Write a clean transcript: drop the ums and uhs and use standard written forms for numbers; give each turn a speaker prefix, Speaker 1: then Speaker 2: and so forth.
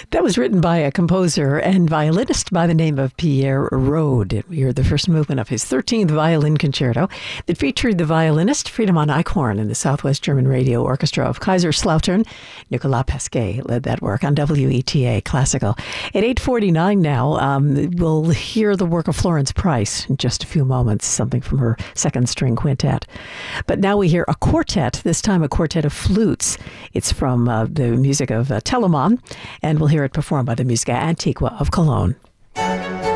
Speaker 1: That was written by a composer and violinist by the name of Pierre Rode. We heard the first movement of his 13th violin concerto that featured the violinist Friedemann Eichhorn and the Southwest German Radio Orchestra of Kaiserslautern. Nicolas Pesquet led that work on WETA Classical. At 8:49 now, we'll hear the work of Florence Price in just a few moments, something from her second string quintet. But now we hear a quartet, this time a quartet of flutes. It's from the music of Telemann, and we'll hear it performed by the Musica Antiqua of Cologne.